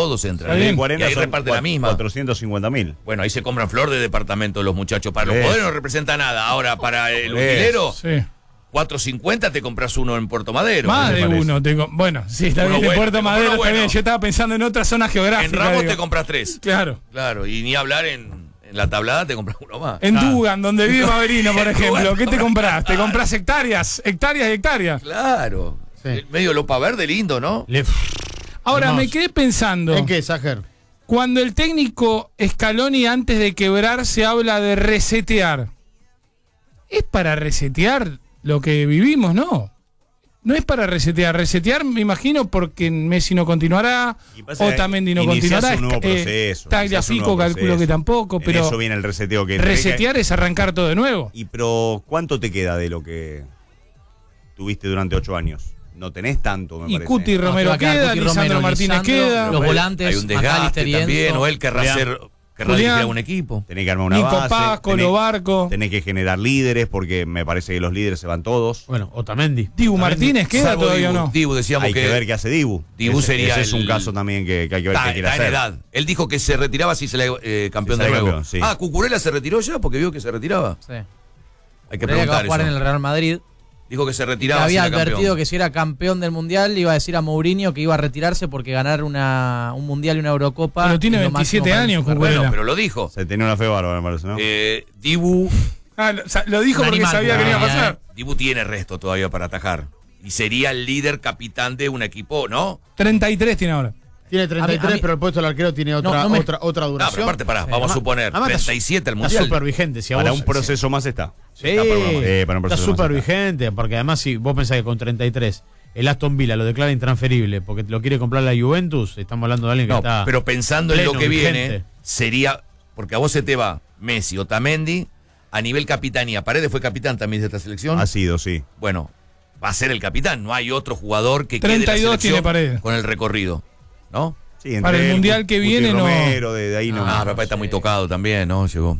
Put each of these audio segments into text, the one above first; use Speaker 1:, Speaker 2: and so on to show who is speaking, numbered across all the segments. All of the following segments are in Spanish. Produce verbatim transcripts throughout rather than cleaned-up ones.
Speaker 1: todos entran.
Speaker 2: Bien.
Speaker 1: Y ahí reparte la misma.
Speaker 3: cuatrocientos cincuenta mil.
Speaker 1: Bueno, ahí se compran flor de departamento los muchachos. Para los
Speaker 3: Eso.
Speaker 1: jugadores no representa nada. Ahora, para el
Speaker 3: Eso.
Speaker 1: utilero,
Speaker 2: Sí.
Speaker 1: cuatro cincuenta te compras uno en Puerto Madero.
Speaker 2: Más
Speaker 1: ¿qué te
Speaker 2: de
Speaker 1: parece?
Speaker 2: uno. Te com- bueno, sí, está
Speaker 1: Uno
Speaker 2: bien.
Speaker 1: bueno,
Speaker 2: en Puerto
Speaker 1: te compras
Speaker 2: Madero
Speaker 1: uno
Speaker 2: está
Speaker 1: bueno.
Speaker 2: bien. Yo estaba pensando en otra zona geográfica.
Speaker 1: En Ramos
Speaker 2: digo.
Speaker 1: te compras tres.
Speaker 2: Claro.
Speaker 1: Claro, y ni hablar en, en la tablada te compras uno más.
Speaker 2: En
Speaker 3: Ah.
Speaker 2: Dugan, donde vive Maverino, por
Speaker 1: En
Speaker 2: ejemplo.
Speaker 1: Dugan,
Speaker 2: ¿Qué te
Speaker 1: no,
Speaker 2: compras? ¿Te
Speaker 1: claro.
Speaker 2: compras hectáreas? Hectáreas y hectáreas.
Speaker 1: Claro.
Speaker 4: Sí.
Speaker 1: El medio Lopa Verde, lindo, ¿no?
Speaker 4: Le-
Speaker 2: Ahora,
Speaker 4: Hermoso.
Speaker 2: me quedé pensando.
Speaker 4: ¿En qué, Sajer?
Speaker 2: Cuando el técnico Scaloni antes de quebrar se habla de resetear, ¿es para resetear lo que vivimos? No. No es para resetear. Resetear, me imagino, porque Messi no continuará,
Speaker 3: Y pasa que
Speaker 2: Otamendi no
Speaker 3: iniciás
Speaker 2: continuará.
Speaker 3: un nuevo
Speaker 2: eh,
Speaker 3: proceso,
Speaker 2: Tagliafico
Speaker 3: iniciás un nuevo
Speaker 2: calculo
Speaker 3: proceso.
Speaker 2: que tampoco,
Speaker 3: En
Speaker 2: pero
Speaker 3: eso viene el reseteo que
Speaker 2: resetear es arrancar todo de nuevo.
Speaker 3: Y pero ¿cuánto te queda de lo que tuviste durante ocho años? No tenés tanto, me
Speaker 2: Y
Speaker 3: parece.
Speaker 2: Cuti
Speaker 5: No,
Speaker 2: Romero
Speaker 5: te va a quedar
Speaker 2: queda,
Speaker 5: Cuti
Speaker 2: Lisandro
Speaker 5: Romero,
Speaker 2: Martínez
Speaker 5: Lisandro,
Speaker 2: queda,
Speaker 5: los volantes,
Speaker 1: Hay un desgaste
Speaker 5: McAllister y
Speaker 1: también,
Speaker 5: Enzo.
Speaker 1: o él querrá
Speaker 3: Julián.
Speaker 1: hacer, querrá
Speaker 2: Julián.
Speaker 1: dirigir a un equipo.
Speaker 3: Tenés que armar una
Speaker 2: Nico
Speaker 3: base.
Speaker 2: Paz, Colo
Speaker 3: tenés-
Speaker 2: Barco,
Speaker 3: Tenés que generar líderes porque me parece que los líderes se van todos.
Speaker 4: Bueno, Otamendi.
Speaker 2: Dibu
Speaker 4: Otamendi.
Speaker 2: Martínez queda
Speaker 1: Salvo
Speaker 2: todavía o
Speaker 1: Dibu.
Speaker 2: no.
Speaker 1: Dibu, decíamos
Speaker 3: Hay que,
Speaker 1: que,
Speaker 3: ver qué hace Dibu.
Speaker 1: Dibu
Speaker 3: ese,
Speaker 1: sería
Speaker 3: ese es un
Speaker 1: el-
Speaker 3: caso también que, que hay que ver
Speaker 1: está,
Speaker 3: qué quiere
Speaker 1: está en
Speaker 3: hacer.
Speaker 1: edad. Él dijo que se retiraba si se le eh, campeón
Speaker 3: Si
Speaker 1: de
Speaker 3: sale
Speaker 1: nuevo.
Speaker 3: campeón, sí.
Speaker 1: Ah, Cucurella se retiró ya porque vio que se retiraba.
Speaker 5: Sí.
Speaker 1: Hay que
Speaker 5: Creía que va a
Speaker 1: preguntar
Speaker 5: jugar
Speaker 1: eso.
Speaker 5: en el Real Madrid.
Speaker 1: Dijo que se
Speaker 5: Que
Speaker 1: retiraba
Speaker 5: había
Speaker 1: si era
Speaker 5: advertido
Speaker 1: campeón.
Speaker 5: que si era campeón del Mundial iba a decir a Mourinho que iba a retirarse porque ganar una, un Mundial y una Eurocopa.
Speaker 2: Pero tiene
Speaker 5: es lo
Speaker 2: veintisiete
Speaker 5: máximo para
Speaker 2: años,
Speaker 5: su carrera.
Speaker 2: Cucurella.
Speaker 1: Bueno, pero lo dijo.
Speaker 3: Se tenía una fe bárbara, me parece, ¿no?
Speaker 1: Eh, Dibu,
Speaker 2: Ah, lo, o sea, lo dijo
Speaker 5: Un
Speaker 2: porque
Speaker 5: animal,
Speaker 2: sabía que no iba a
Speaker 5: Cucurella,
Speaker 2: pasar.
Speaker 1: Dibu tiene resto todavía para atajar. Y sería el líder capitán de un equipo, ¿no?
Speaker 2: treinta y tres tiene ahora.
Speaker 4: Tiene treinta y tres,
Speaker 5: A mí- a mí-
Speaker 4: pero el puesto del arquero tiene otra,
Speaker 5: No, no me-
Speaker 4: otra, otra
Speaker 1: No,
Speaker 4: duración.
Speaker 1: pero aparte, pará,
Speaker 4: Sí.
Speaker 1: vamos a
Speaker 4: Además-
Speaker 1: suponer,
Speaker 4: además está
Speaker 1: treinta y siete al
Speaker 4: Está
Speaker 1: Mundial.
Speaker 4: súper vigente. Si a
Speaker 3: Para
Speaker 4: vos-
Speaker 3: un proceso más está.
Speaker 4: Sí,
Speaker 3: Está para un- eh, para un
Speaker 4: está
Speaker 3: proceso más
Speaker 4: súper
Speaker 3: está.
Speaker 4: vigente, porque además si vos pensás que con treinta y tres el Aston Villa lo declara intransferible porque lo quiere comprar la Juventus, estamos hablando de alguien que
Speaker 1: No,
Speaker 4: está...
Speaker 1: pero pensando en lo
Speaker 4: pleno,
Speaker 1: que
Speaker 4: vigente.
Speaker 1: viene, sería, porque a vos se te va Messi, Otamendi, a nivel capitanía. Paredes fue capitán también de esta selección.
Speaker 3: Ha sido, sí.
Speaker 1: Bueno, va a ser el capitán. No hay otro jugador que quede en la
Speaker 2: treinta y dos
Speaker 1: selección
Speaker 2: tiene Paredes.
Speaker 1: con el recorrido, ¿no?
Speaker 3: Sí, entre
Speaker 2: Para el
Speaker 3: él,
Speaker 2: Mundial que
Speaker 3: Cuti
Speaker 2: viene, no.
Speaker 3: Romero, de, de ahí no.
Speaker 1: Ah,
Speaker 5: no
Speaker 1: papá está
Speaker 5: sé.
Speaker 1: muy tocado también, ¿no? Llegó.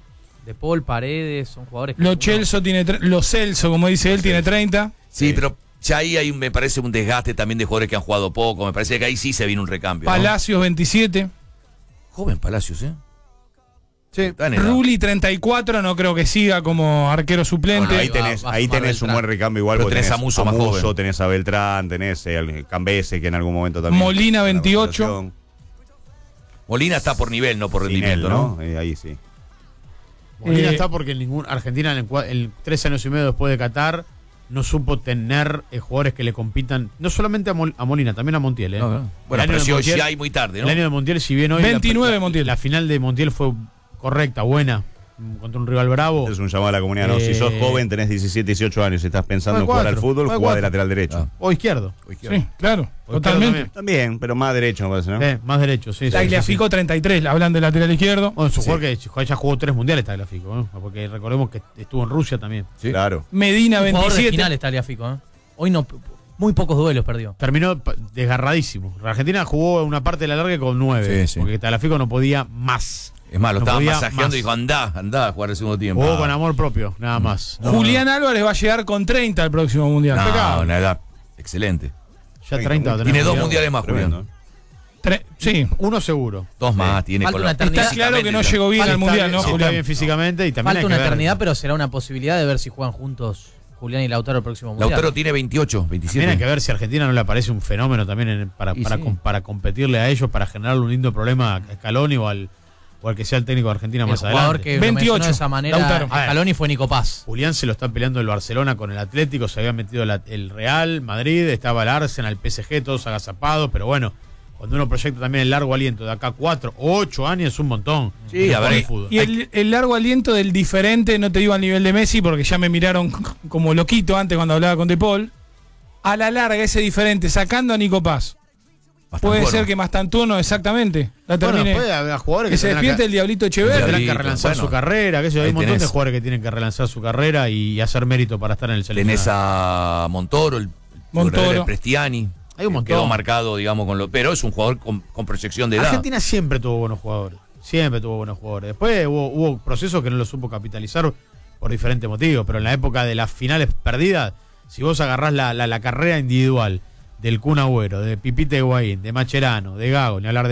Speaker 5: De Paul, Paredes, son jugadores que...
Speaker 2: Lo
Speaker 5: uno-
Speaker 2: Celso tiene tre- Lo Celso, como dice él, tiene treinta.
Speaker 1: Sí,
Speaker 3: Sí.
Speaker 1: pero ya ahí hay, un- me parece, un desgaste también de jugadores que han jugado poco. Me parece que ahí sí se viene un recambio, ¿no?
Speaker 2: Palacios veintisiete.
Speaker 1: Joven Palacios, ¿eh?
Speaker 4: Sí.
Speaker 1: Está en edad.
Speaker 2: Rulli treinta y cuatro, no creo que siga como arquero suplente.
Speaker 3: Bueno, ahí
Speaker 5: va-
Speaker 3: tenés,
Speaker 5: va a
Speaker 3: ahí
Speaker 5: sumar
Speaker 3: tenés un
Speaker 5: Beltrán.
Speaker 3: buen recambio igual.
Speaker 1: Pero
Speaker 3: porque
Speaker 1: tenés a Musso más joven.
Speaker 3: tenés a Beltrán, tenés el Cambese que en algún momento también.
Speaker 2: Molina,
Speaker 3: la
Speaker 2: veintiocho.
Speaker 3: conversación.
Speaker 1: Molina está por nivel, no por
Speaker 3: Sin
Speaker 1: rendimiento,
Speaker 3: él,
Speaker 1: ¿no?
Speaker 3: ¿no? Eh, ahí sí.
Speaker 4: Molina
Speaker 2: Eh,
Speaker 4: está porque ningún Argentina en el, cua- el tres años y medio después de Qatar no supo tener eh, jugadores que le compitan, no solamente a, Mol- a Molina, también a Montiel. ¿eh?
Speaker 1: No, no.
Speaker 4: El
Speaker 1: Bueno,
Speaker 4: año
Speaker 1: pero
Speaker 4: de
Speaker 1: si hoy
Speaker 4: Montiel-
Speaker 1: ya hay muy tarde,
Speaker 4: El
Speaker 1: ¿no?
Speaker 4: año de Montiel, si bien hoy
Speaker 2: veintinueve
Speaker 4: la,
Speaker 2: Montiel.
Speaker 4: la final de Montiel fue correcta, buena, mm, contra un rival bravo.
Speaker 3: Es un llamado a la comunidad. ¿no? Si
Speaker 4: Eh,
Speaker 3: sos joven, tenés diecisiete, dieciocho años y estás pensando en
Speaker 4: Juega
Speaker 3: jugar al
Speaker 4: cuatro,
Speaker 3: fútbol,
Speaker 4: juega
Speaker 3: jugá de
Speaker 4: cuatro.
Speaker 3: lateral derecho.
Speaker 1: Ah.
Speaker 4: O izquierdo.
Speaker 2: Sí, claro,
Speaker 4: Porque
Speaker 2: totalmente.
Speaker 4: también.
Speaker 3: También, pero más derecho, me parece, ¿no?
Speaker 4: Eh, más derecho, sí. sí, sí,
Speaker 2: Tagliafico treinta y tres, hablan del lateral izquierdo.
Speaker 4: Bueno, es un jugador que ya jugó tres mundiales Tagliafico, ¿no? Porque recordemos que estuvo en Rusia también.
Speaker 1: Sí.
Speaker 3: Claro.
Speaker 2: Medina
Speaker 5: Un jugador de
Speaker 2: veintisiete.
Speaker 5: finales Tagliafico, ¿eh? Hoy no, muy pocos duelos perdió.
Speaker 4: Terminó pa- desgarradísimo. La Argentina jugó una parte de la larga con nueve,
Speaker 1: Sí, sí.
Speaker 4: porque Tagliafico no podía más.
Speaker 1: Es más, lo
Speaker 4: No
Speaker 1: estaba
Speaker 4: podía
Speaker 1: masajeando
Speaker 4: más.
Speaker 1: y dijo, andá, andá a jugar el segundo tiempo.
Speaker 4: Jugó
Speaker 1: Ah.
Speaker 4: con amor propio, nada más. No,
Speaker 2: Julián Álvarez va a llegar con treinta al próximo mundial.
Speaker 1: No,
Speaker 4: Impecable.
Speaker 1: una edad excelente.
Speaker 4: Ya treinta va a tener
Speaker 1: Tiene dos
Speaker 4: mundial.
Speaker 1: mundiales más,
Speaker 3: Tremendo,
Speaker 1: Julián.
Speaker 3: ¿eh?
Speaker 2: Tre- sí.
Speaker 4: Uno seguro.
Speaker 1: Dos más, tiene
Speaker 5: Falta
Speaker 1: con
Speaker 5: una
Speaker 1: la-
Speaker 5: eternidad.
Speaker 2: Está claro que no llegó bien
Speaker 4: Falta
Speaker 2: al mundial,
Speaker 4: bien,
Speaker 2: ¿no,
Speaker 4: sí, está
Speaker 2: Julián?
Speaker 4: bien físicamente y también
Speaker 5: Falta
Speaker 4: hay
Speaker 5: una
Speaker 4: que ver.
Speaker 5: eternidad, pero será una posibilidad de ver si juegan juntos Julián y Lautaro el próximo mundial.
Speaker 1: Lautaro tiene veintiocho,
Speaker 4: También
Speaker 1: veintisiete.
Speaker 4: hay que ver si a Argentina no le aparece un fenómeno también en- para,
Speaker 5: Y
Speaker 4: para,
Speaker 5: sí.
Speaker 4: com- para competirle a ellos, para generarle un lindo problema a Scaloni o al, o al que sea el técnico de Argentina
Speaker 5: El
Speaker 4: más
Speaker 5: jugador
Speaker 4: adelante.
Speaker 5: que lo
Speaker 2: veintiocho,
Speaker 5: mencionó de esa manera
Speaker 2: Lautaro.
Speaker 5: a Scaloni fue Nico Paz.
Speaker 4: Julián se lo está peleando el Barcelona con el Atlético, se había metido la- el Real, Madrid, estaba el Arsenal, el P S G, todos agazapados, pero bueno, cuando uno proyecta también el largo aliento de acá cuatro o ocho años es un montón.
Speaker 1: Sí,
Speaker 4: en
Speaker 1: a ver,
Speaker 4: el
Speaker 1: y-
Speaker 4: fútbol.
Speaker 2: Y el, el largo aliento del diferente, no te digo al nivel de Messi, porque ya me miraron como loquito antes cuando hablaba con De Paul. A la larga, ese diferente, sacando a Nico Paz. Puede ser que Mastantuono, exactamente, la
Speaker 4: Bueno,
Speaker 2: termine.
Speaker 4: puede haber jugadores
Speaker 2: que
Speaker 4: que
Speaker 2: se
Speaker 4: tendrán
Speaker 2: despierte
Speaker 4: que-
Speaker 2: el Diablito
Speaker 4: que
Speaker 2: Echeverri.
Speaker 4: tendrán que
Speaker 1: Diablito,
Speaker 4: relanzar
Speaker 1: bueno.
Speaker 4: su carrera, que hay
Speaker 1: Ahí
Speaker 4: un montón de
Speaker 1: tenés.
Speaker 4: jugadores que tienen que relanzar su carrera y hacer mérito para estar en el
Speaker 1: Tenés
Speaker 4: seleccionado.
Speaker 1: a Montoro, el
Speaker 2: Montoro.
Speaker 1: Montoro. Prestiani.
Speaker 4: Hay un
Speaker 1: que
Speaker 4: montón.
Speaker 1: Quedó marcado, digamos, con lo. Pero es un jugador con, con proyección de edad.
Speaker 4: Argentina siempre tuvo buenos jugadores. Siempre tuvo buenos jugadores. Después hubo, hubo procesos que no lo supo capitalizar por diferentes motivos. Pero en la época de las finales perdidas, si vos agarrás la, la, la carrera individual del Kun Agüero, de Pipita Higuaín, de Macherano, de Gago, ni hablar de